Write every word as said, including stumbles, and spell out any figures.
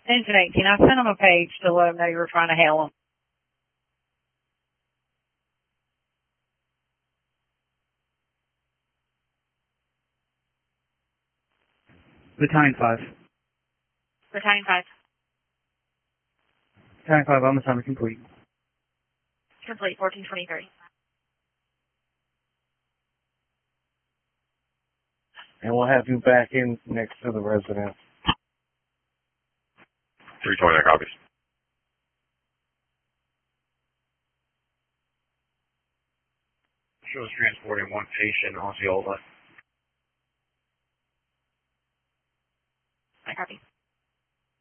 Engine eighteen, I sent them a page to let them know you were trying to hail them. Battalion five. Battalion five. Battalion five, on assignment complete. Complete, fourteen twenty-three. And we'll have you back in next to the resident. three twenty, copies. Shows transporting one patient, Osceola.